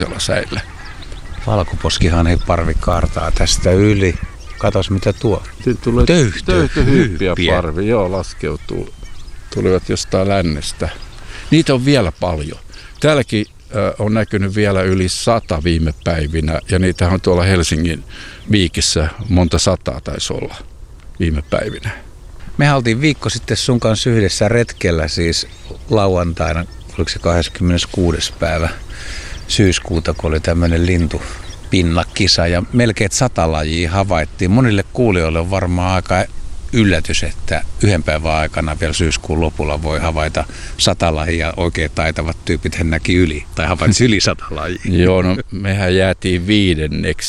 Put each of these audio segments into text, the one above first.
säillä. Valkoposkihanhiparvi kaartaa tästä yli. Katos mitä tuo. Tulee töyhtöhyppiäparvi, joo, laskeutuu. Tulivat jostain lännestä. Niitä on vielä paljon. Täälläkin on näkynyt vielä yli 100 viime päivinä, ja niitä on tuolla Helsingin Viikissä monta sataa taisi olla viime päivinä. Me oltiin viikko sitten sun kanssa yhdessä retkellä, siis lauantaina, oliko se 26. päivä syyskuuta, kun oli tämmöinen lintupinnakisa, ja melkein 100 lajia havaittiin. Monille kuulijoille on varmaan aika yllätys, että yhden päivän aikana vielä syyskuun lopulla voi havaita 100 lajia. Oikein taitavat tyypit hän näki yli, tai havaitsi yli 100 lajia. Joo, no mehän jäätiin 5.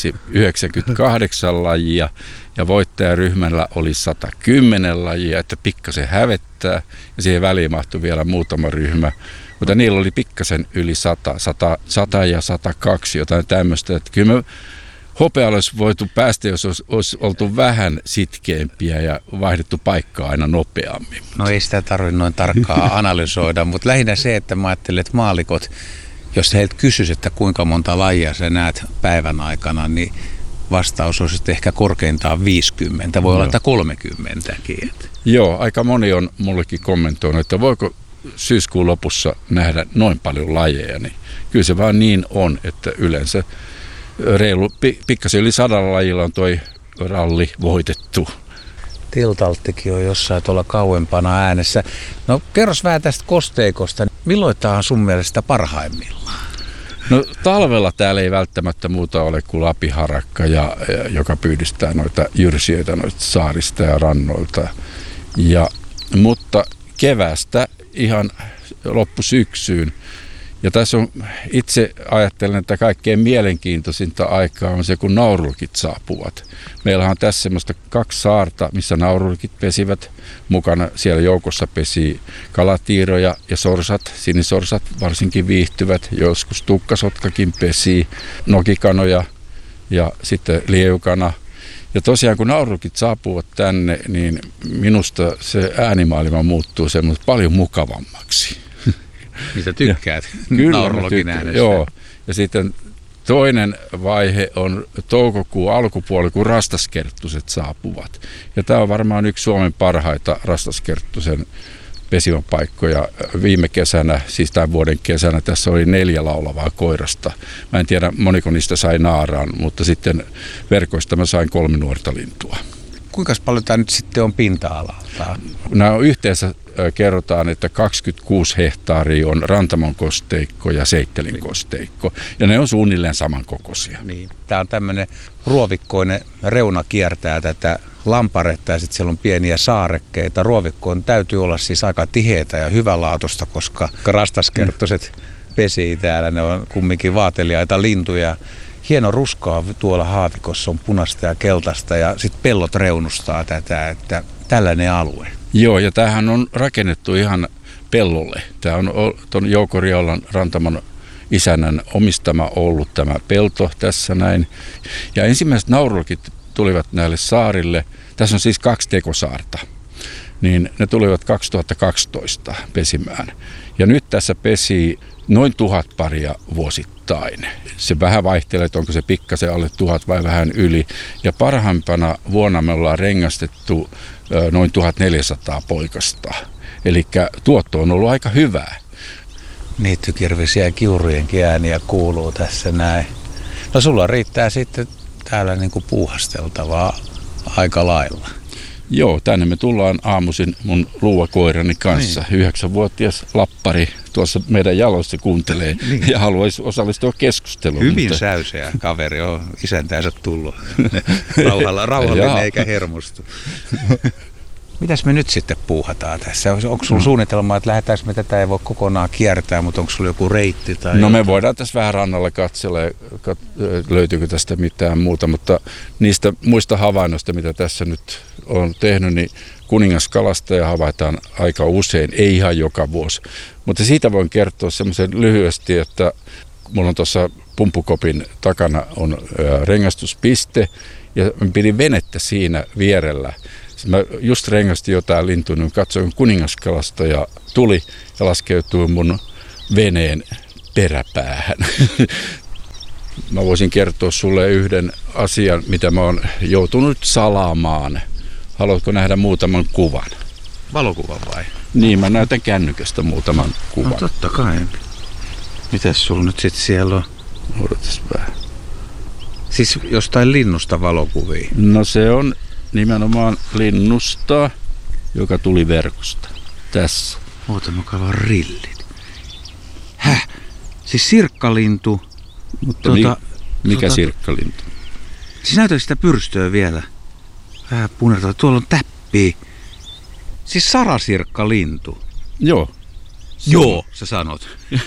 98 lajia, ja voittajaryhmällä oli 110 lajia, että pikkasen hävettää, ja siihen väliin mahtui vielä muutama ryhmä. Mutta niillä oli pikkasen yli 100 ja 102, jotain tämmöistä, että kyllä me hopealle olisi voitu päästä, jos olisi oltu vähän sitkeämpiä ja vaihdettu paikkaa aina nopeammin. No ei sitä tarvitse noin tarkkaan analysoida, mutta lähinnä se, että mä ajattelen, että maallikot, jos heiltä kysyisi, että kuinka monta lajia sä näet päivän aikana, niin vastaus olisi ehkä korkeintaan 50, voi olla, että 30kin. Joo, aika moni on mullekin kommentoinut, että voiko syyskuun lopussa nähdä noin paljon lajeja, niin kyllä se vaan niin on, että yleensä reilu, pikkasen yli 100 lajilla on toi ralli voitettu. Tiltalttikin on jossain tuolla kauempana äänessä. No kerros vähän tästä kosteikosta. Milloin tämä on sun mielestä parhaimmillaan? No talvella täällä ei välttämättä muuta ole kuin lapiharakka, joka pyydystää noita jyrsijöitä noista saarista ja rannoilta. Mutta keväästä ihan loppusyksyyn. Ja tässä on, itse ajattelen, että kaikkein mielenkiintoisinta aikaa on se, kun naurulkit saapuvat. Meillä on tässä semmoista 2 saarta, missä naurulkit pesivät. Mukana siellä joukossa pesii kalatiiroja ja sorsat. Sinisorsat varsinkin viihtyvät. Joskus tukkasotkakin pesii, nokikanoja ja sitten liejukana. Ja tosiaan kun naurulkit saapuvat tänne, niin minusta se äänimaailma muuttuu semmoista paljon mukavammaksi. Mitä tykkäät naurulogin äänestä? Joo, ja sitten toinen vaihe on toukokuun alkupuoli, kun rastaskerttuset saapuvat. Ja tämä on varmaan yksi Suomen parhaita rastaskerttusen pesimäpaikkoja. Viime kesänä, siis tämän vuoden kesänä, tässä oli 4 laulavaa koirasta. Mä en tiedä, moniko niistä sai naaraan, mutta sitten verkoista mä sain 3 nuorta lintua. Kuinka paljon tämä nyt sitten on pinta-alalta? Nämä on yhteensä kerrotaan, että 26 hehtaaria on Rantamon kosteikko ja Seittelin kosteikko. Ja ne on suunnilleen samankokoisia. Niin. Tämä on tämmöinen ruovikkoinen reuna kiertää tätä lamparetta ja sitten siellä on pieniä saarekkeita. Ruovikkoon täytyy olla siis aika tiheitä ja hyvälaatuista, koska rastaskerttoset pesii täällä. Ne on kumminkin vaateliaita lintuja. Hieno ruskaa tuolla haavikossa on punaista ja keltaista ja sitten pellot reunustaa tätä, että tällainen alue. Joo, ja tämähän on rakennettu ihan pellolle. Tämä on tuon Jouko Riolan Rantamon isännän omistama ollut tämä pelto tässä näin. Ja ensimmäiset naurulkit tulivat näille saarille. Tässä on siis 2 tekosaarta. Niin ne tulivat 2012 pesimään. Ja nyt tässä pesii noin 1000 paria vuosittain. Se vähän vaihtelee, että onko se pikkasen alle 1000 vai vähän yli. Ja parhaimpana vuonna me ollaan rengastettu noin 1400 poikasta. Eli tuotto on ollut aika hyvää. Niittykirvisiä ja kiurujenkin ääniä kuuluu tässä näin. No sulla riittää sitten täällä niinku puuhasteltavaa aika lailla. Joo, tänne me tullaan aamuisin mun luuvakoirani kanssa. Niin. 9-vuotias lappari tuossa meidän jaloissa kuuntelee ja haluaisi osallistua keskusteluun. Hyvin säyseä kaveri on isäntänsä tullut. Rauhallinen eikä hermostu. Mitäs me nyt sitten puuhataan tässä? Onko sulla suunnitelma, että lähdetäänkö me tätä ei voi kokonaan kiertää, mutta onko sulla joku reitti? Tai no me voidaan tässä vähän rannalla katsella, löytyykö tästä mitään muuta, mutta niistä muista havainnoista, mitä tässä nyt on tehnyt, niin kuningaskalastaja havaitaan aika usein, ei ihan joka vuosi. Mutta siitä voin kertoa semmoisen lyhyesti, että mulla on tuossa pumpukopin takana on rengastuspiste ja pidin venettä siinä vierellä. Mä just rengastin jotain lintua, niin katsoin kuningaskalastaja tuli ja laskeutui mun veneen peräpäähän. Mä voisin kertoa sulle yhden asian, mitä mä oon joutunut salaamaan. Haluatko nähdä muutaman kuvan? Valokuva vai? Niin, mä näytän kännykästä muutaman kuvan. No totta kai. Mitäs sulla nyt sit siellä on? Odotas vähän. Siis jostain linnusta valokuvia? No se on nimenomaan linnusta, joka tuli verkosta. Tässä. Oota, mä kaivan rillit. Häh? Siis sirkkalintu. Mutta mikä sirkkalintu? Siis näytä sitä pyrstöä vielä. Vähän punertaa. Tuolla on täppiä. Siis sarasirkkalintu. Joo. Joo, sä sanot.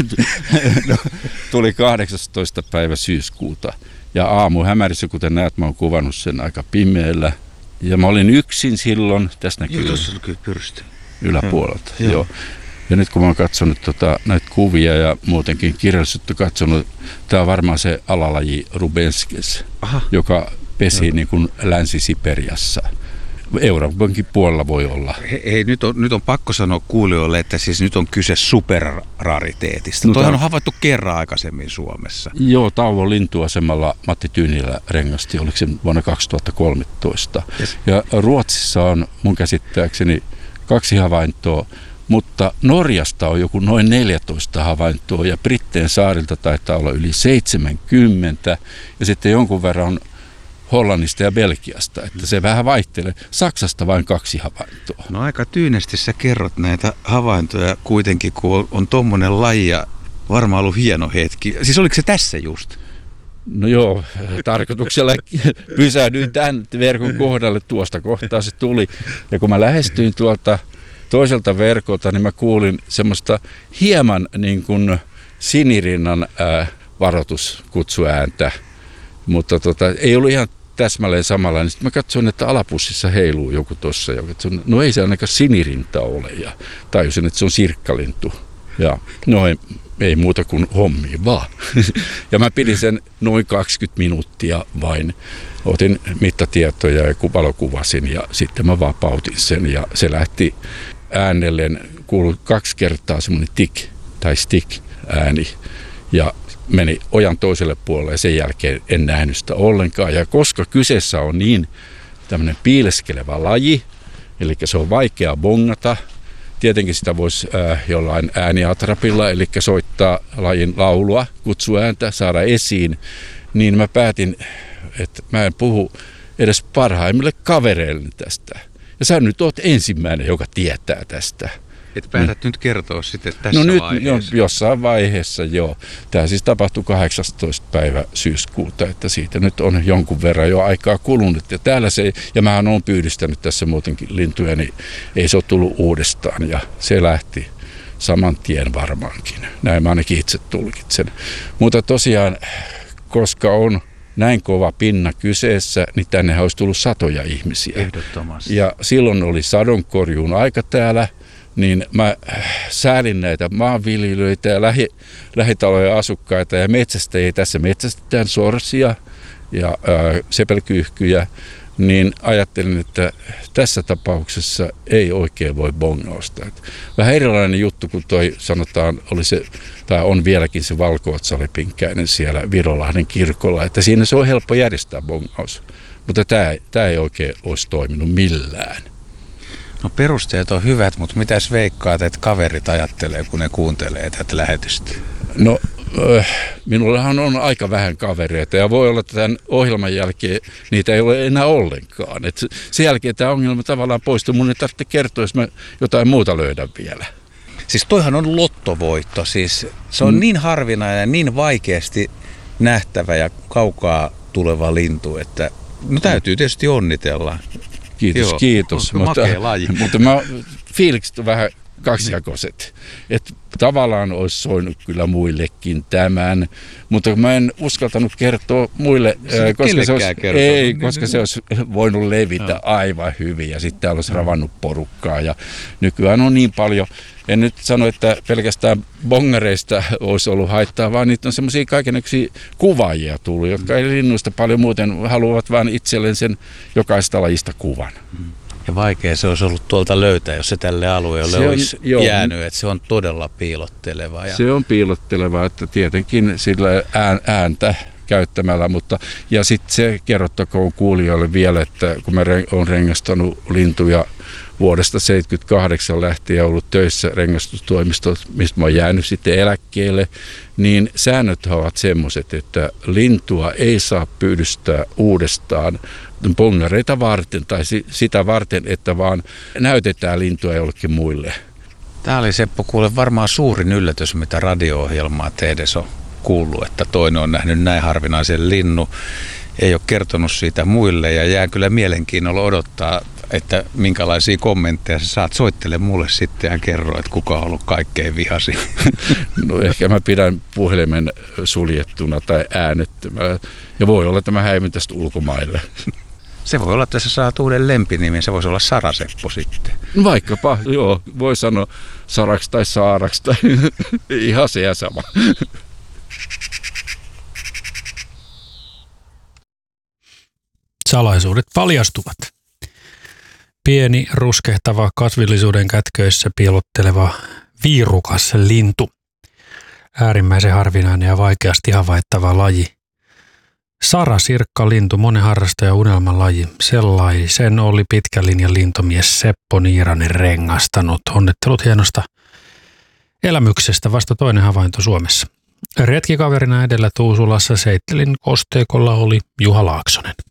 No, tuli 18. päivä syyskuuta. Ja aamu hämärissä, kuten näet, mä oon kuvannut sen aika pimeällä. Ja mä olin yksin silloin. Tässä näkyy. Joo, tuossa näkyy pyrstö. Yläpuolelta. Joo. Ja nyt kun mä oon katsonut näitä kuvia ja muutenkin kirjallisuutta katsonut, tää on varmaan se alalaji Rubenskes, joka pesi niin kuin Länsi-Siperiassa. Euroopankin puolella voi olla. Hei, nyt on pakko sanoa kuulijoille, että siis nyt on kyse superrariteetista. Toihan on havaittu kerran aikaisemmin Suomessa. Joo, Tauvon lintuasemalla Matti Tyynilä rengasti, oliko se vuonna 2013. Yes. Ja Ruotsissa on mun käsittääkseni 2 havaintoa, mutta Norjasta on joku noin 14 havaintoa ja Britteen saarilta taitaa olla yli 70 ja sitten jonkun verran on Hollannista ja Belgiasta, että se vähän vaihtelee. Saksasta vain 2 havaintoa. No aika tyynesti sä kerrot näitä havaintoja kuitenkin, kun on tommonen laji ja varmaan ollut hieno hetki. Siis oliko se tässä just? No joo, tarkoituksella pysähdyin tämän verkon kohdalle, tuosta kohtaa se tuli. Ja kun mä lähestyin tuolta toiselta verkolta, niin mä kuulin semmoista hieman niin kuin sinirinnan varoituskutsuääntä, mutta ei ollut ihan täsmälleen samalla. Niin sitten mä katsoin, että alapussissa heiluu joku tuossa. Ja katsoin, no ei se ainakaan sinirinta ole. Ja tajusin, että se on sirkkalintu. Ja no ei muuta kuin hommiin vaan. Ja mä pidin sen noin 20 minuuttia vain. Otin mittatietoja ja valokuvasin ja sitten mä vapautin sen. Ja se lähti äänelleen, kuului 2 kertaa semmoinen tik tai stick ääni. Ja meni ojan toiselle puolelle ja sen jälkeen en nähnyt sitä ollenkaan. Ja koska kyseessä on niin tämmöinen piileskelevä laji, eli se on vaikea bongata, tietenkin sitä voisi jollain ääniatrapilla, eli soittaa lajin laulua, kutsuääntä, saada esiin, niin mä päätin, että mä en puhu edes parhaimmille kavereille tästä. Ja sä nyt oot ensimmäinen, joka tietää tästä. Et päätät nyt kertoa sitten tässä vaiheessa. No jossain vaiheessa, joo. Tämä siis tapahtui 18. päivä syyskuuta, että siitä nyt on jonkun verran jo aikaa kulunut. Ja täällä ja mähän olen pyydistänyt tässä muutenkin lintuja, niin ei se ole tullut uudestaan. Ja se lähti saman tien varmaankin. Näin mä ainakin itse tulkitsen. Mutta tosiaan, koska on näin kova pinna kyseessä, niin tänne olisi tullut satoja ihmisiä. Ehdottomasti. Ja silloin oli sadonkorjuun aika täällä. Niin mä säälin näitä maanviljelijöitä ja lähitalojen asukkaita ja metsästäjiä. Tässä metsästetään sorsia ja sepelkyyhkyjä, niin ajattelin, että tässä tapauksessa ei oikein voi bongausta. Vähän erilainen juttu, kun toi sanotaan, on vieläkin se valkootsalepinkäinen siellä Virolahden kirkolla, että siinä se on helppo järjestää bongaus, mutta tämä ei oikein olisi toiminut millään. No perusteet on hyvät, mutta mitäs veikkaat, että kaverit ajattelee, kun ne kuuntelee tätä lähetystä? No, minullahan on aika vähän kavereita ja voi olla, että tämän ohjelman jälkeen niitä ei ole enää ollenkaan. Et sen jälkeen tämä ongelma tavallaan poistuu. Mun ei tarvitse kertoa, jos mä jotain muuta löydän vielä. Siis toihan on lottovoitto. Siis se on niin harvinainen ja niin vaikeasti nähtävä ja kaukaa tuleva lintu, että no täytyy tietysti onnitella. Kiitos. Mutta fiilikset on vähän kaksijakoiset. Että tavallaan olisi soinut kyllä muillekin tämän, mutta mä en uskaltanut kertoa muille, koska se olisi voinut levitä aivan hyvin ja sitten täällä olisi ravannut porukkaa. Ja nykyään on niin paljon, en nyt sano, että pelkästään bongareista olisi ollut haittaa, vaan niitä on semmoisia kaikennäköisiä kuvaajia tullut, jotka ei linnuista paljon muuten haluavat vaan itselleen sen jokaista lajista kuvan. Ja vaikea se olisi ollut tuolta löytää, jos se tälle alueelle olisi jäänyt, että se on todella piilotteleva. Se on piilotteleva, että tietenkin sillä ääntä käyttämällä. Ja sitten se kerrottakoon kuulijoille vielä, että kun mä olen rengastanut lintuja vuodesta 1978 lähtien ollut töissä rengastustoimistossa, mistä mä oon jäänyt sitten eläkkeelle, niin säännöt ovat semmoiset, että lintua ei saa pyydystää uudestaan pongareita varten tai sitä varten, että vaan näytetään lintua jollekin muille. Tämä oli, Seppo, kuule varmaan suurin yllätys, mitä radio-ohjelmaa tehdessä on kuullut, että toinen on nähnyt näin harvinaisen linnun, ei ole kertonut siitä muille ja jää kyllä mielenkiinnolla odottaa, että minkälaisia kommentteja sä saat. Soittele mulle sitten ja kerro, että kuka on ollut kaikkein vihasin. No ehkä mä pidän puhelimen suljettuna tai äänettömällä. Ja voi olla, että mä häivyn tästä ulkomaille. Se voi olla, että sä saat uuden lempinimen, se voisi olla Sara-Seppo sitten. Vaikkapa, joo, voi sanoa Saraks tai Saaraks tai ihan se ja sama. Salaisuudet paljastuvat. Pieni, ruskehtava, kasvillisuuden kätköissä piilotteleva viirukas lintu. Äärimmäisen harvinainen ja vaikeasti havaittava laji. Sarasirkkalintu, monen harrastaja unelman laji. Sellaisen oli pitkän linjan lintumies Seppo Niiranen rengastanut. Onnittelut hienosta elämyksestä, vasta toinen havainto Suomessa. Retkikaverina edellä Tuusulassa Seittelin kosteikolla oli Juha Laaksonen.